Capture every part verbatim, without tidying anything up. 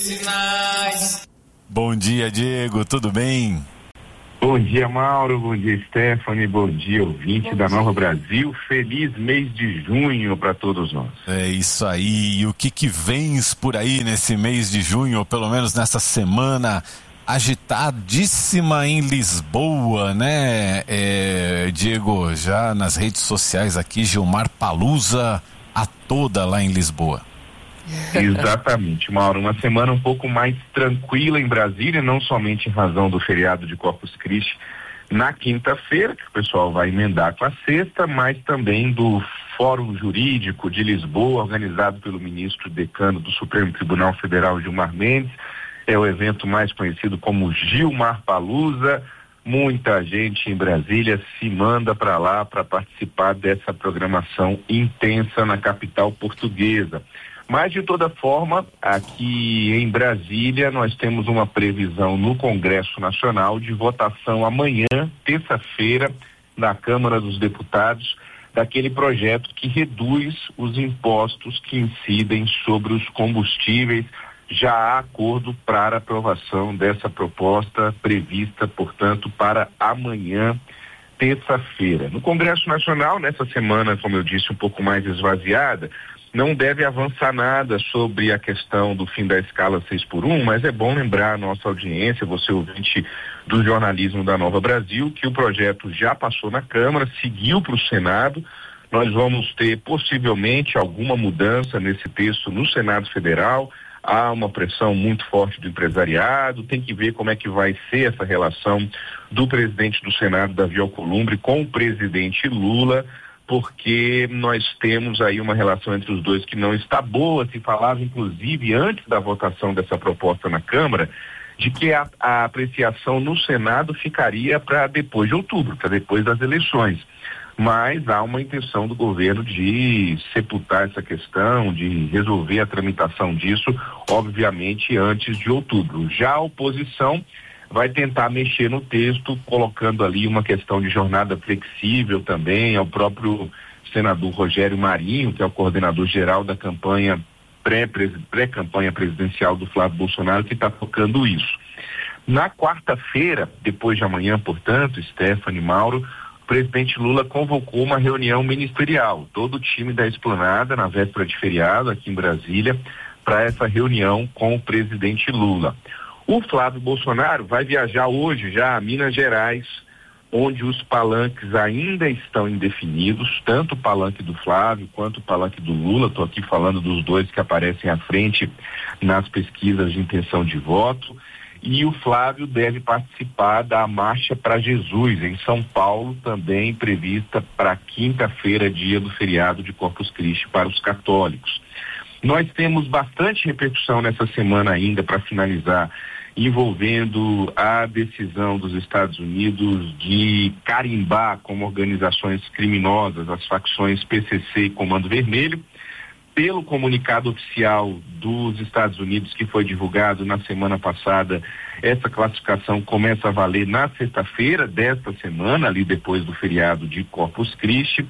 Sinais. Bom dia, Diego, tudo bem? Bom dia, Mauro, bom dia, Stephanie, bom dia, ouvinte bom da dia. Nova Brasil, feliz mês de junho para todos nós. É isso aí, e o que que vens por aí nesse mês de junho, ou pelo menos nessa semana agitadíssima em Lisboa, né, é, Diego? Já nas redes sociais aqui, Gilmar Palusa a toda lá em Lisboa. Exatamente, Mauro, uma semana um pouco mais tranquila em Brasília, não somente em razão do feriado de Corpus Christi na quinta-feira, que o pessoal vai emendar com a sexta, mas também do Fórum Jurídico de Lisboa, organizado pelo ministro decano do Supremo Tribunal Federal, Gilmar Mendes. É o evento mais conhecido como Gilmar Palusa. Muita gente em Brasília se manda para lá para participar dessa programação intensa na capital portuguesa. Mas, de toda forma, aqui em Brasília, nós temos uma previsão no Congresso Nacional de votação amanhã, terça-feira, na Câmara dos Deputados, daquele projeto que reduz os impostos que incidem sobre os combustíveis. Já há acordo para aprovação dessa proposta prevista, portanto, para amanhã, terça-feira. No Congresso Nacional, nessa semana, como eu disse, um pouco mais esvaziada, não deve avançar nada sobre a questão do fim da escala seis por um, mas é bom lembrar a nossa audiência, você ouvinte do jornalismo da Nova Brasil, que o projeto já passou na Câmara, seguiu para o Senado. Nós vamos ter possivelmente alguma mudança nesse texto no Senado Federal. Há uma pressão muito forte do empresariado, tem que ver como é que vai ser essa relação do presidente do Senado, Davi Alcolumbre, com o presidente Lula, porque nós temos aí uma relação entre os dois que não está boa. Se falava, inclusive, antes da votação dessa proposta na Câmara, de que a, a apreciação no Senado ficaria para depois de outubro, para depois das eleições. Mas há uma intenção do governo de sepultar essa questão, de resolver a tramitação disso, obviamente, antes de outubro. Já a oposição vai tentar mexer no texto, colocando ali uma questão de jornada flexível também. É o próprio senador Rogério Marinho, que é o coordenador geral da campanha, pré-campanha presidencial do Flávio Bolsonaro, que está tocando isso. Na quarta-feira, depois de amanhã, portanto, Stephanie, Mauro, o presidente Lula convocou uma reunião ministerial, todo o time da Esplanada, na véspera de feriado, aqui em Brasília, para essa reunião com o presidente Lula. O Flávio Bolsonaro vai viajar hoje já a Minas Gerais, onde os palanques ainda estão indefinidos, tanto o palanque do Flávio quanto o palanque do Lula. Estou aqui falando dos dois que aparecem à frente nas pesquisas de intenção de voto. E o Flávio deve participar da Marcha para Jesus, em São Paulo, também prevista para quinta-feira, dia do feriado de Corpus Christi para os católicos. Nós temos bastante repercussão nessa semana ainda, para finalizar, envolvendo a decisão dos Estados Unidos de carimbar como organizações criminosas as facções P C C e Comando Vermelho. Pelo comunicado oficial dos Estados Unidos, que foi divulgado na semana passada, essa classificação começa a valer na sexta-feira desta semana, ali depois do feriado de Corpus Christi.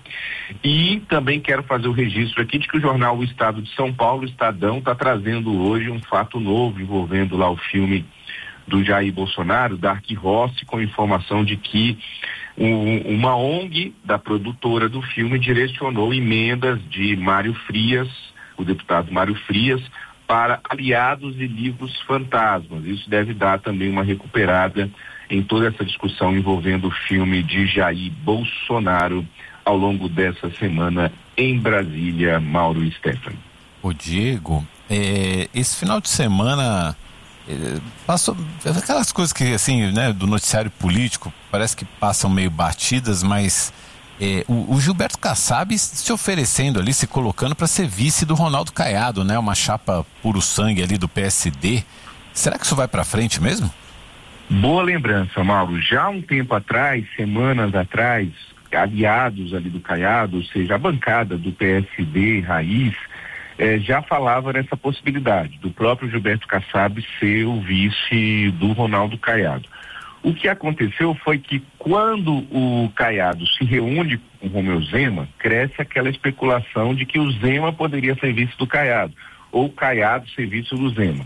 E também quero fazer o registro aqui de que o jornal O Estado de São Paulo, o Estadão, está trazendo hoje um fato novo envolvendo lá o filme do Jair Bolsonaro, Dark Horse, com informação de que um, uma O N G da produtora do filme direcionou emendas de Mário Frias, o deputado Mário Frias, para aliados e livros fantasmas. Isso deve dar também uma recuperada em toda essa discussão envolvendo o filme de Jair Bolsonaro ao longo dessa semana em Brasília, Mauro e Stephanie. Ô Diego, é, esse final de semana é, passou aquelas coisas que, assim, né, do noticiário político, parece que passam meio batidas, mas é, o, o Gilberto Kassab se oferecendo ali, se colocando para ser vice do Ronaldo Caiado, né, uma chapa puro sangue ali do P S D. Será que isso vai para frente mesmo? Boa lembrança, Mauro. Já há um tempo atrás, semanas atrás, aliados ali do Caiado, ou seja, a bancada do P S D raiz, eh, já falava nessa possibilidade do próprio Gilberto Kassab ser o vice do Ronaldo Caiado. O que aconteceu foi que quando o Caiado se reúne com o Romeu Zema, cresce aquela especulação de que o Zema poderia ser vice do Caiado, ou o Caiado ser vice do Zema.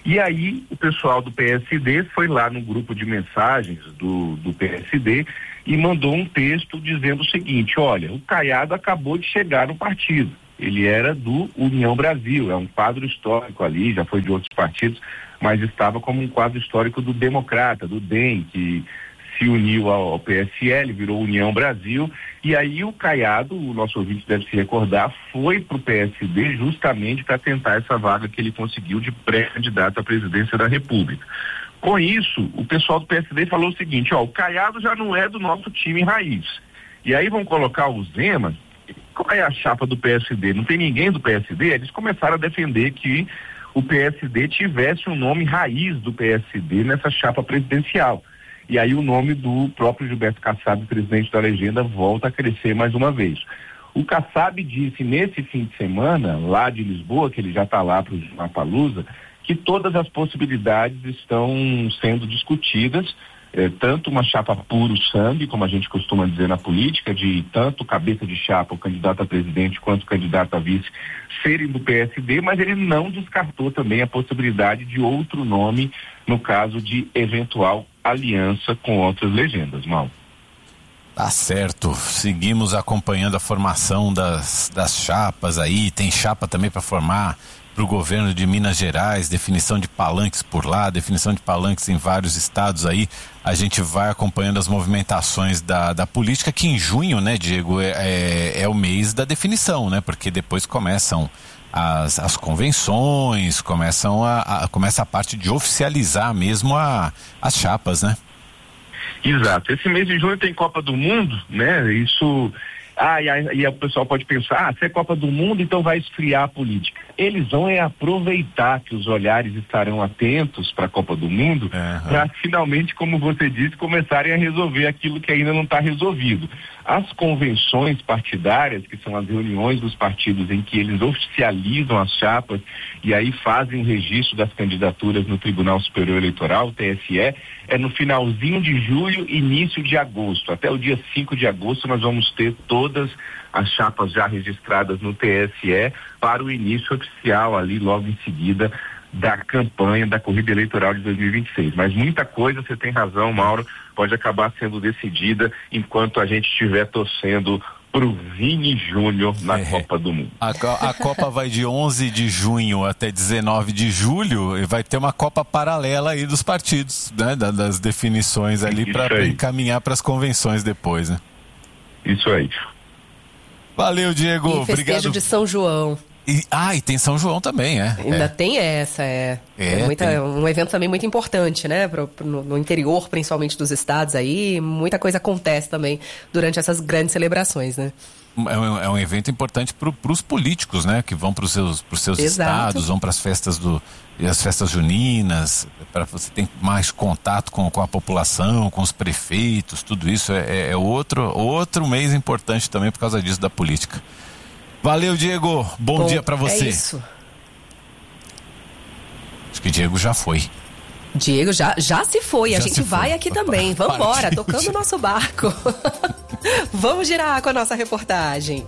E aí o pessoal do P S D foi lá no grupo de mensagens do, do P S D e mandou um texto dizendo o seguinte: olha, o Caiado acabou de chegar no partido, ele era do União Brasil, é um quadro histórico ali, já foi de outros partidos, mas estava como um quadro histórico do Democrata, do D E M, que se uniu ao, ao P S L, virou União Brasil, e aí o Caiado, o nosso ouvinte deve se recordar, foi para o P S D justamente para tentar essa vaga que ele conseguiu de pré-candidato à presidência da República. Com isso, o pessoal do P S D falou o seguinte: ó, o Caiado já não é do nosso time raiz. E aí vão colocar o Zema. Qual é a chapa do P S D? Não tem ninguém do P S D? Eles começaram a defender que o P S D tivesse um nome raiz do P S D nessa chapa presidencial. E aí o nome do próprio Gilberto Kassab, presidente da legenda, volta a crescer mais uma vez. O Kassab disse nesse fim de semana, lá de Lisboa, que ele já está lá para o Lollapalooza, que todas as possibilidades estão sendo discutidas, eh, tanto uma chapa puro sangue, como a gente costuma dizer na política, de tanto cabeça de chapa, o candidato a presidente, quanto o candidato a vice, serem do P S D, mas ele não descartou também a possibilidade de outro nome, no caso de eventual aliança com outras legendas, Mal. Tá certo, seguimos acompanhando a formação das, das chapas aí, tem chapa também para formar para o governo de Minas Gerais, definição de palanques por lá, definição de palanques em vários estados aí. A gente vai acompanhando as movimentações da, da política, que em junho, né, Diego, é, é, é o mês da definição, né, porque depois começam as, as convenções, começam a, a, começa a parte de oficializar mesmo a, as chapas, né? Exato. Esse mês de junho tem Copa do Mundo, né? Isso... Ah, e, aí, e o pessoal pode pensar, ah, se é Copa do Mundo, então vai esfriar a política. Eles vão é aproveitar que os olhares estarão atentos para a Copa do Mundo, uhum, para finalmente, como você disse, começarem a resolver aquilo que ainda não está resolvido. As convenções partidárias, que são as reuniões dos partidos em que eles oficializam as chapas e aí fazem o registro das candidaturas no Tribunal Superior Eleitoral, o T S E, é no finalzinho de julho, início de agosto. Até o dia cinco de agosto nós vamos ter todas as chapas já registradas no T S E para o início oficial ali logo em seguida da campanha da corrida eleitoral de dois mil e vinte e seis. Mas muita coisa, você tem razão, Mauro, pode acabar sendo decidida enquanto a gente estiver torcendo pro Vini Júnior na é. Copa do Mundo. A, a Copa vai de onze de junho até dezenove de julho e vai ter uma Copa paralela aí dos partidos, né? Da, das definições ali para encaminhar para as convenções depois, né? Isso aí. Valeu, Diego. E festejo Obrigado. de São João. E, ah, e tem São João também, é. Ainda é. tem essa, é. É, é muita, tem... um evento também muito importante, né? Pro, pro, no interior, principalmente dos estados aí, muita coisa acontece também durante essas grandes celebrações, né? É um, é um evento importante para os políticos, né? Que vão para os seus, pros seus estados, vão para as festas do, as festas juninas, para você ter mais contato com, com a população, com os prefeitos, tudo isso é, é outro, outro mês importante também por causa disso da política. Valeu, Diego. Bom, Bom dia para você. É isso. Acho que Diego já foi. Diego já, já se foi. Já a gente vai aqui também. Vamos embora, tocando o nosso barco. Vamos girar com a nossa reportagem.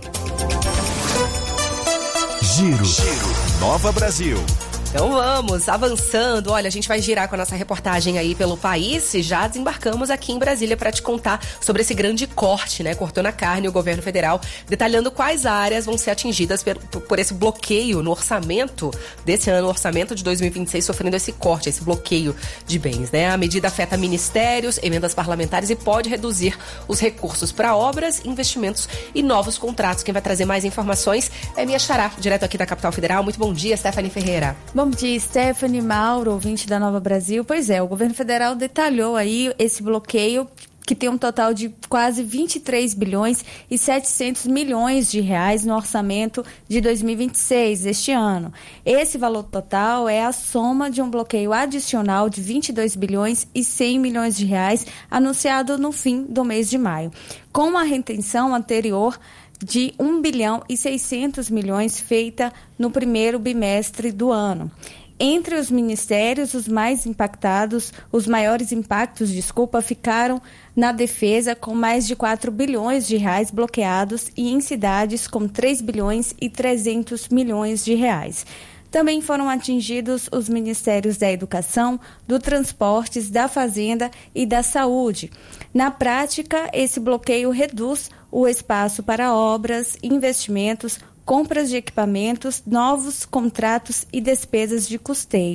Giro. Giro. Nova Brasil. Então vamos, avançando. Olha, a gente vai girar com a nossa reportagem aí pelo país e já desembarcamos aqui em Brasília para te contar sobre esse grande corte, né? Cortou na carne o governo federal, detalhando quais áreas vão ser atingidas por, por esse bloqueio no orçamento desse ano, o orçamento de dois mil e vinte e seis, sofrendo esse corte, esse bloqueio de bens, né? A medida afeta ministérios, emendas parlamentares e pode reduzir os recursos para obras, investimentos e novos contratos. Quem vai trazer mais informações é minha xará, direto aqui da capital federal. Muito bom dia, Stephanie Ferreira. Bom dia, Stephanie, Mauro, ouvinte da Nova Brasil. Pois é, o governo federal detalhou aí esse bloqueio que tem um total de quase vinte e três bilhões e setecentos milhões de reais no orçamento de dois mil e vinte e seis, este ano. Esse valor total é a soma de um bloqueio adicional de vinte e dois bilhões e cem milhões de reais anunciado no fim do mês de maio, com uma retenção anterior de um bilhão e seiscentos milhões feita no primeiro bimestre do ano. Entre os ministérios, os mais impactados, os maiores impactos, desculpa, ficaram na defesa com mais de quatro bilhões de reais bloqueados e em cidades com três bilhões e trezentos milhões de reais. Também foram atingidos os ministérios da Educação, do Transportes, da Fazenda e da Saúde. Na prática, esse bloqueio reduz o espaço para obras, investimentos, compras de equipamentos, novos contratos e despesas de custeio.